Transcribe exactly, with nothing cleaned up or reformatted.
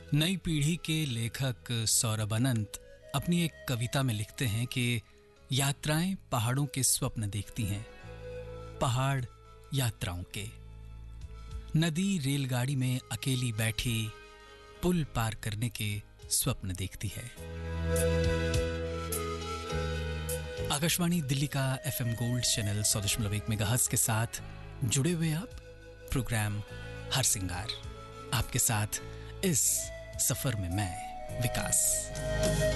नई पीढ़ी के लेखक सौरभ अनंत अपनी एक कविता में लिखते हैं कि यात्राएं पहाड़ों के स्वप्न देखती हैं, पहाड़ यात्राओं के। नदी रेलगाड़ी में अकेली बैठी पुल पार करने के स्वप्न देखती है। आकाशवाणी दिल्ली का एफएम गोल्ड चैनल सौ दशमलव एक मेगाहर्ट्ज के साथ जुड़े हुए आप। प्रोग्राम हर सिंगार, आपके साथ इस सफर में मैं विकास।